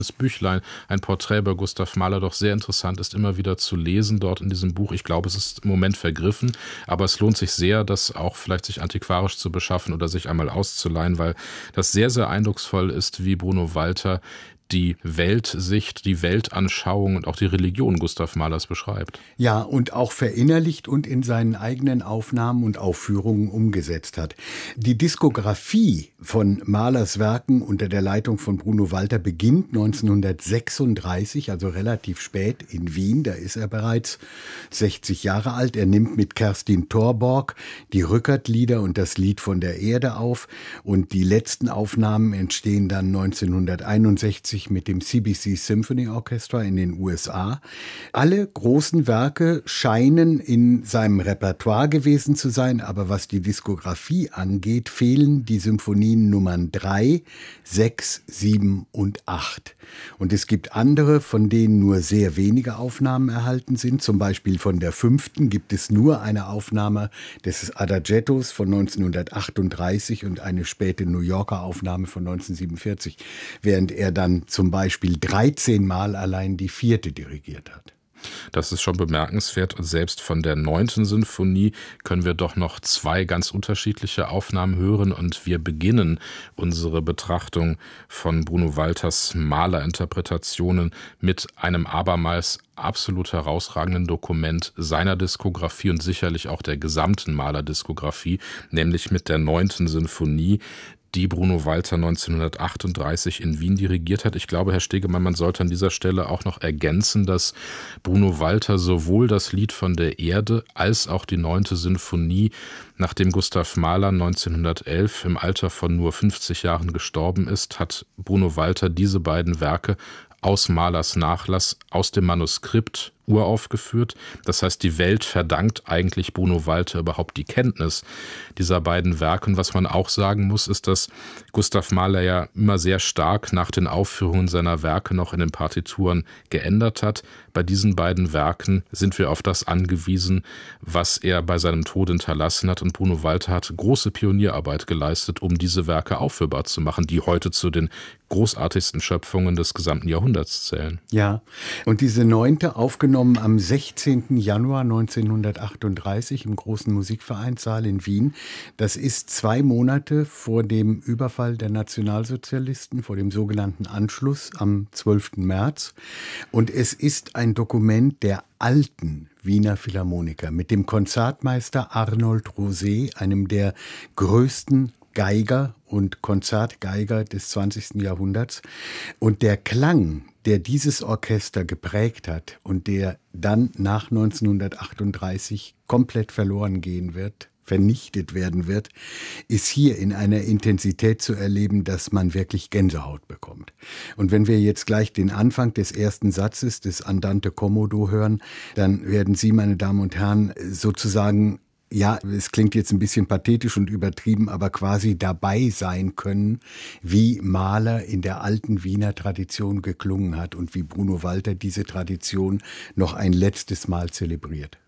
Büchlein, ein Porträt über Gustav Mahler, doch sehr interessant ist, immer wieder zu lesen dort in diesem Buch. Ich glaube, es ist im Moment vergriffen, aber es lohnt sich sehr, das auch vielleicht sich antiquarisch zu beschaffen oder sich einmal auszuleihen, weil das sehr, sehr eindrucksvoll ist, wie Bruno Walter die Weltsicht, die Weltanschauung und auch die Religion Gustav Mahlers beschreibt. Ja, und auch verinnerlicht und in seinen eigenen Aufnahmen und Aufführungen umgesetzt hat. Die Diskografie von Mahlers Werken unter der Leitung von Bruno Walter beginnt 1936, also relativ spät in Wien. Da ist er bereits 60 Jahre alt. Er nimmt mit Kerstin Thorborg die Rückert-Lieder und das Lied von der Erde auf. Und die letzten Aufnahmen entstehen dann 1961 mit dem CBC Symphony Orchestra in den USA. Alle großen Werke scheinen in seinem Repertoire gewesen zu sein, aber was die Diskografie angeht, fehlen die Symphonien Nummern 3, 6, 7 und 8. Und es gibt andere, von denen nur sehr wenige Aufnahmen erhalten sind. Zum Beispiel von der 5. gibt es nur eine Aufnahme des Adagiettos von 1938 und eine späte New Yorker Aufnahme von 1947, während er dann zum Beispiel 13 Mal allein die 4. dirigiert hat. Das ist schon bemerkenswert und selbst von der 9. Sinfonie können wir doch noch 2 ganz unterschiedliche Aufnahmen hören und wir beginnen unsere Betrachtung von Bruno Walters Mahler-Interpretationen mit einem abermals absolut herausragenden Dokument seiner Diskografie und sicherlich auch der gesamten Mahler-Diskografie, nämlich mit der 9. Sinfonie, die Bruno Walter 1938 in Wien dirigiert hat. Ich glaube, Herr Stegemann, man sollte an dieser Stelle auch noch ergänzen, dass Bruno Walter sowohl das Lied von der Erde als auch die 9. Sinfonie, nachdem Gustav Mahler 1911 im Alter von nur 50 Jahren gestorben ist, hat Bruno Walter diese beiden Werke aus Mahlers Nachlass, aus dem Manuskript uraufgeführt. Das heißt, die Welt verdankt eigentlich Bruno Walter überhaupt die Kenntnis dieser beiden Werke. Und was man auch sagen muss, ist, dass Gustav Mahler ja immer sehr stark nach den Aufführungen seiner Werke noch in den Partituren geändert hat. Bei diesen beiden Werken sind wir auf das angewiesen, was er bei seinem Tod hinterlassen hat. Und Bruno Walter hat große Pionierarbeit geleistet, um diese Werke aufführbar zu machen, die heute zu den großartigsten Schöpfungen des gesamten Jahrhunderts zählen. Ja, und diese 9. aufgenommen am 16. Januar 1938 im Großen Musikvereinssaal in Wien. Das ist 2 Monate vor dem Überfall der Nationalsozialisten, vor dem sogenannten Anschluss am 12. März. Und es ist ein Dokument der alten Wiener Philharmoniker mit dem Konzertmeister Arnold Rosé, einem der größten Geiger und Konzertgeiger des 20. Jahrhunderts. Und der Klang, der dieses Orchester geprägt hat und der dann nach 1938 komplett verloren gehen wird, vernichtet werden wird, ist hier in einer Intensität zu erleben, dass man wirklich Gänsehaut bekommt. Und wenn wir jetzt gleich den Anfang des ersten Satzes des Andante Commodo hören, dann werden Sie, meine Damen und Herren, sozusagen, ja, es klingt jetzt ein bisschen pathetisch und übertrieben, aber quasi dabei sein können, wie Mahler in der alten Wiener Tradition geklungen hat und wie Bruno Walter diese Tradition noch ein letztes Mal zelebriert.